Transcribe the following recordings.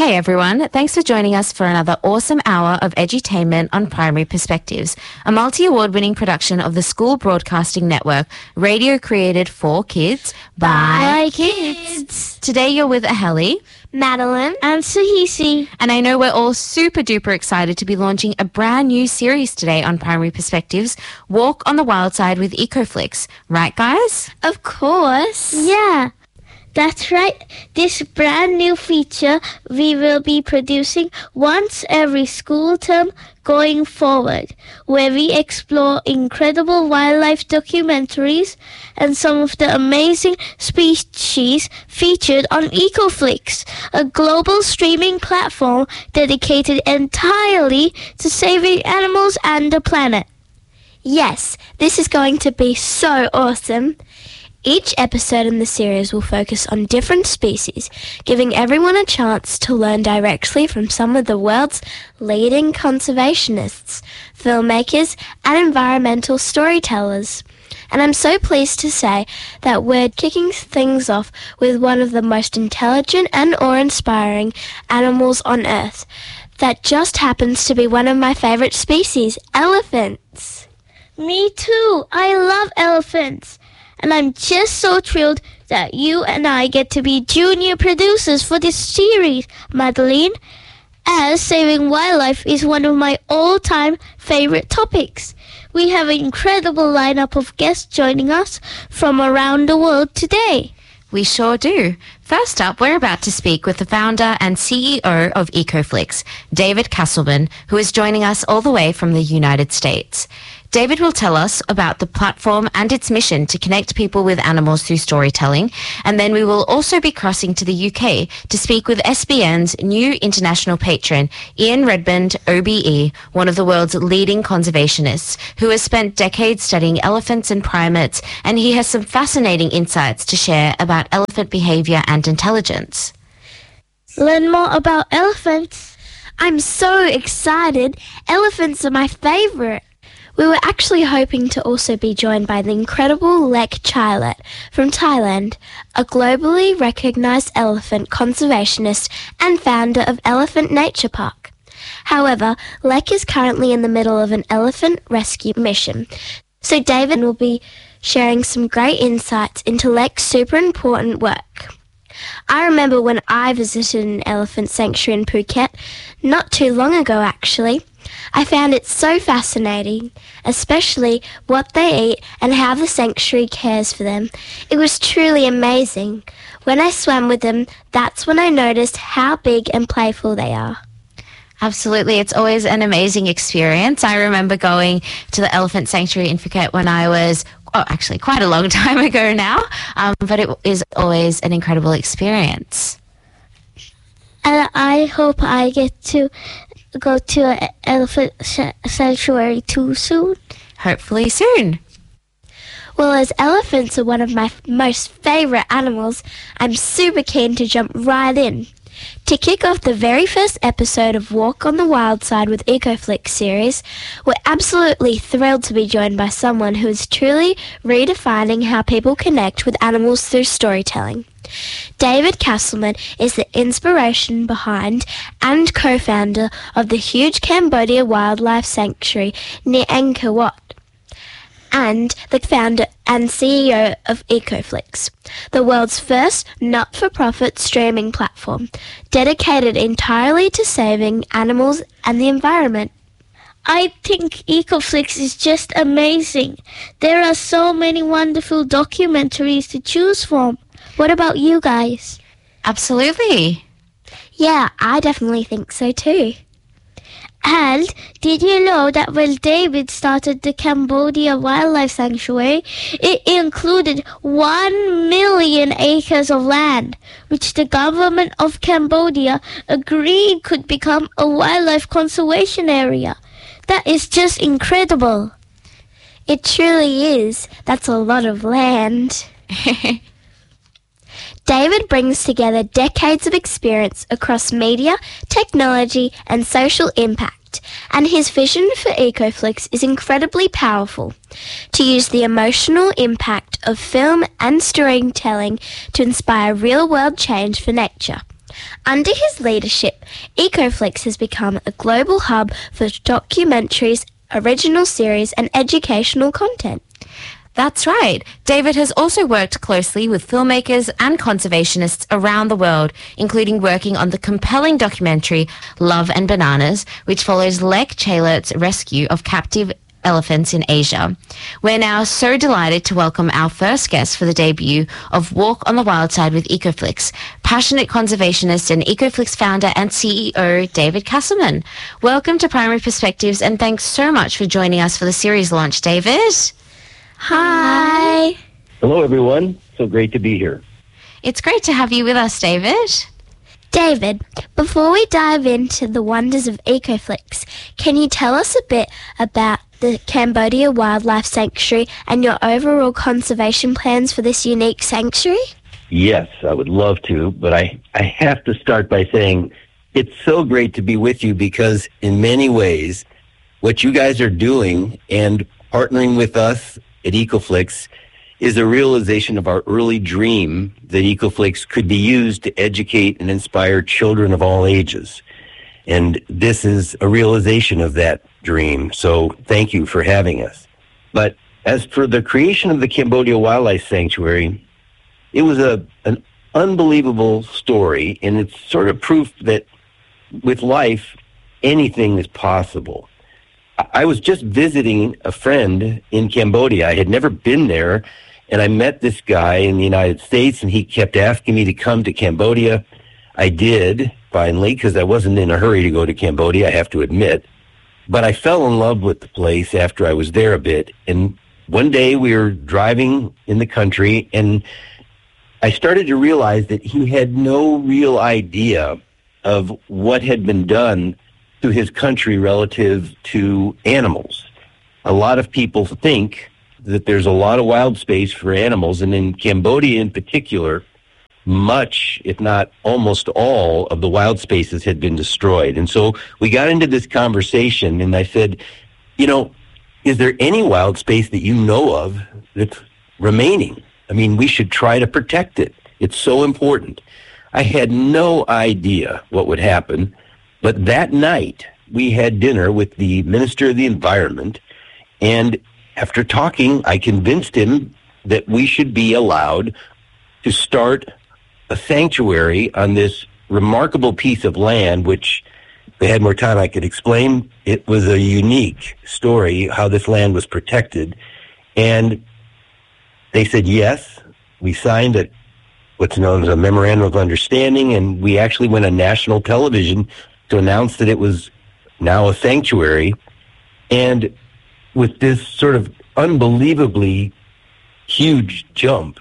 Hey everyone, thanks for joining us for another awesome hour of edutainment on Primary Perspectives, a multi-award winning production of the School Broadcasting Network, radio created for kids by kids. Today you're with Aheli, Madeline and Sahisi. And I know we're all super duper excited to be launching a brand new series today on Primary Perspectives, Walk on the Wild Side with EcoFlix. Right guys? Of course. Yeah. That's right. This brand new feature we will be producing once every school term going forward, where we explore incredible wildlife documentaries and some of the amazing species featured on EcoFlix, a global streaming platform dedicated entirely to saving animals and the planet. Yes, this is going to be so awesome. Each episode in the series will focus on different species, giving everyone a chance to learn directly from some of the world's leading conservationists, filmmakers, and environmental storytellers. And I'm so pleased to say that we're kicking things off with one of the most intelligent and awe-inspiring animals on Earth that just happens to be one of my favorite species, elephants. Me too. I love elephants. And I'm just so thrilled that you and I get to be junior producers for this series, Madeline, as saving wildlife is one of my all-time favorite topics. We have an incredible lineup of guests joining us from around the world today. We sure do. First up, we're about to speak with the founder and CEO of EcoFlix, David Castleman, who is joining us all the way from the United States. David will tell us about the platform and its mission to connect people with animals through storytelling, and then we will also be crossing to the UK to speak with SBN's new international patron, Ian Redmond, OBE, one of the world's leading conservationists, who has spent decades studying elephants and primates, and he has some fascinating insights to share about elephant behaviour and intelligence. Learn more about elephants. I'm so excited. Elephants are my favourite. We were actually hoping to also be joined by the incredible Lek Chilat from Thailand, a globally recognised elephant conservationist and founder of Elephant Nature Park. However, Lek is currently in the middle of an elephant rescue mission, so David will be sharing some great insights into Lek's super important work. I remember when I visited an elephant sanctuary in Phuket, not too long ago actually. I found it so fascinating, especially what they eat and how the sanctuary cares for them. It was truly amazing. When I swam with them, that's when I noticed how big and playful they are. Absolutely. It's always an amazing experience. I remember going to the elephant sanctuary in Phuket when I was, actually quite a long time ago now, but it is always an incredible experience. And I hope I get to go to an elephant sanctuary too soon. Hopefully soon. Well, as elephants are one of my most favourite animals, I'm super keen to jump right in. To kick off the very first episode of Walk on the Wild Side with EcoFlix series, we're absolutely thrilled to be joined by someone who is truly redefining how people connect with animals through storytelling. David Castleman is the inspiration behind and co-founder of the huge Cambodia Wildlife Sanctuary near Angkor Wat, and the founder and CEO of EcoFlix, the world's first not-for-profit streaming platform dedicated entirely to saving animals and the environment. I think EcoFlix is just amazing. There are so many wonderful documentaries to choose from. What about you guys? Absolutely. Yeah, I definitely think so too. And did you know that when David started the Cambodia Wildlife Sanctuary, it included 1 million acres of land, which the government of Cambodia agreed could become a wildlife conservation area. That is just incredible. It truly is. That's a lot of land. David brings together decades of experience across media, technology, and social impact, and his vision for EcoFlix is incredibly powerful. To use the emotional impact of film and storytelling to inspire real-world change for nature. Under his leadership, EcoFlix has become a global hub for documentaries, original series and educational content. That's right. David has also worked closely with filmmakers and conservationists around the world, including working on the compelling documentary Love and Bananas, which follows Lek Chailert's rescue of captive elephants in Asia. We're now so delighted to welcome our first guest for the debut of Walk on the Wild Side with EcoFlix, passionate conservationist and EcoFlix founder and CEO, David Castleman. Welcome to Primary Perspectives, and thanks so much for joining us for the series launch, David. Hi. Hello, everyone. So great to be here. It's great to have you with us, David. David, before we dive into the wonders of EcoFlix, can you tell us a bit about the Cambodia Wildlife Sanctuary and your overall conservation plans for this unique sanctuary? Yes, I would love to, but I have to start by saying it's so great to be with you because in many ways, what you guys are doing and partnering with us at EcoFlix is a realization of our early dream that EcoFlix could be used to educate and inspire children of all ages. And this is a realization of that dream. So thank you for having us. But as for the creation of the Cambodia Wildlife Sanctuary, it was an unbelievable story, and it's sort of proof that with life, anything is possible. I was just visiting a friend in Cambodia. I had never been there, and I met this guy in the United States, and he kept asking me to come to Cambodia. I did, finally, because I wasn't in a hurry to go to Cambodia, I have to admit. But I fell in love with the place after I was there a bit. And one day we were driving in the country, and I started to realize that he had no real idea of what had been done to his country relative to animals. A lot of people think that there's a lot of wild space for animals, and in Cambodia in particular, much, if not almost all, of the wild spaces had been destroyed. And so we got into this conversation, and I said, is there any wild space that you know of that's remaining? I mean, we should try to protect it. It's so important. I had no idea what would happen. But that night, we had dinner with the Minister of the Environment, and after talking, I convinced him that we should be allowed to start a sanctuary on this remarkable piece of land, which, if we had more time, I could explain. It was a unique story, how this land was protected. And they said yes. We signed what's known as a Memorandum of Understanding, and we actually went on national television to announce that it was now a sanctuary. And with this sort of unbelievably huge jump,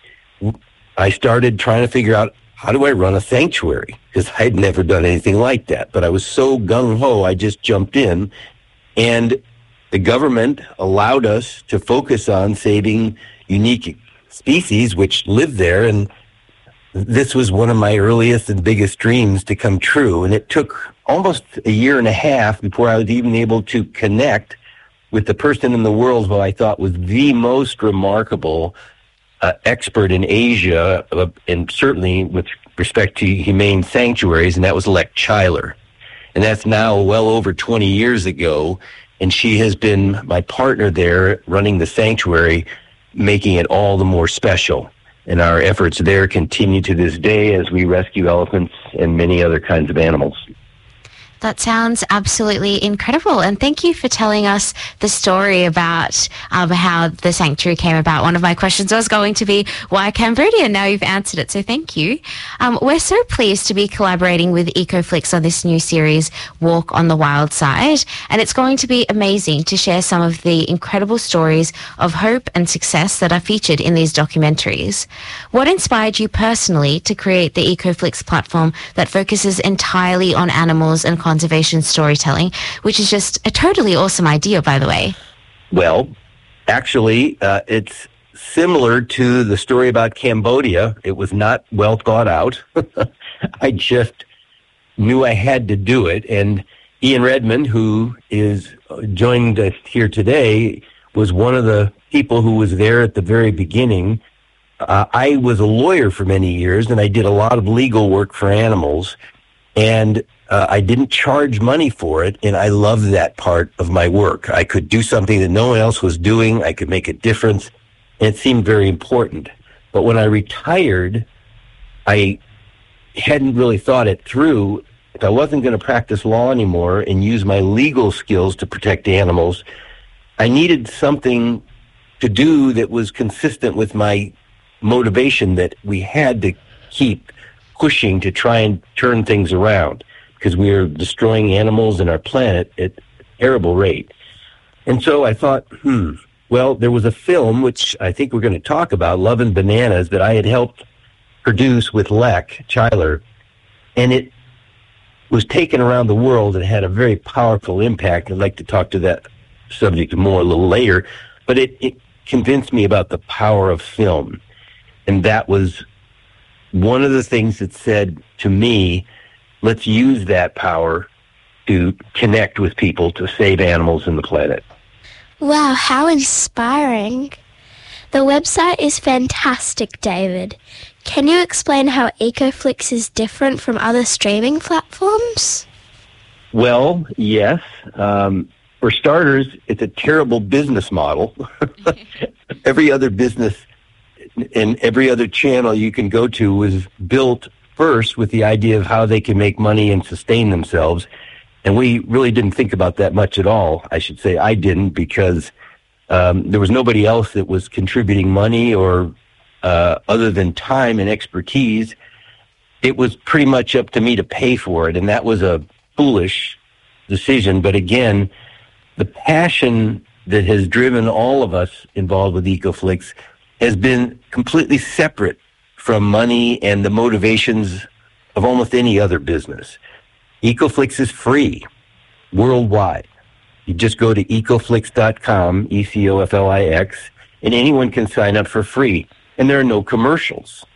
I started trying to figure out, how do I run a sanctuary? Because I'd never done anything like that. But I was so gung-ho, I just jumped in. And the government allowed us to focus on saving unique species which live there. And this was one of my earliest and biggest dreams to come true. And it took almost a year and a half before I was even able to connect with the person in the world who I thought was the most remarkable expert in Asia, and certainly with respect to humane sanctuaries, and that was Lek Chailer. And that's now well over 20 years ago, and she has been my partner there running the sanctuary, making it all the more special. And our efforts there continue to this day as we rescue elephants and many other kinds of animals. That sounds absolutely incredible. And thank you for telling us the story about how the sanctuary came about. One of my questions was going to be, why Cambodia? Now you've answered it, so thank you. We're so pleased to be collaborating with EcoFlix on this new series, Walk on the Wild Side. And it's going to be amazing to share some of the incredible stories of hope and success that are featured in these documentaries. What inspired you personally to create the EcoFlix platform that focuses entirely on animals and conservation storytelling, which is just a totally awesome idea, by the way? Well, actually, it's similar to the story about Cambodia. It was not well thought out. I just knew I had to do it. And Ian Redmond, who is joined us here today, was one of the people who was there at the very beginning. I was a lawyer for many years, and I did a lot of legal work for animals, and I didn't charge money for it, and I loved that part of my work. I could do something that no one else was doing. I could make a difference, and it seemed very important. But when I retired, I hadn't really thought it through. If I wasn't going to practice law anymore and use my legal skills to protect animals, I needed something to do that was consistent with my motivation that we had to keep pushing to try and turn things around because we are destroying animals and our planet at a terrible rate. And so I thought, well, there was a film, which I think we're going to talk about, Love and Bananas, that I had helped produce with Lek Chyler, and it was taken around the world and had a very powerful impact. I'd like to talk to that subject more a little later, but it convinced me about the power of film. And that was one of the things that said to me, let's use that power to connect with people to save animals and the planet. Wow, how inspiring. The website is fantastic, David. Can you explain how EcoFlix is different from other streaming platforms? Well, yes. For starters, it's a terrible business model. Every other business and every other channel you can go to was built first with the idea of how they can make money and sustain themselves. And we really didn't think about that much at all. I should say I didn't, because there was nobody else that was contributing money or other than time and expertise. It was pretty much up to me to pay for it, and that was a foolish decision. But again, the passion that has driven all of us involved with EcoFlix has been completely separate from money and the motivations of almost any other business. EcoFlix is free worldwide. You just go to ecoflix.com, ECOFLIX, and anyone can sign up for free. And there are no commercials.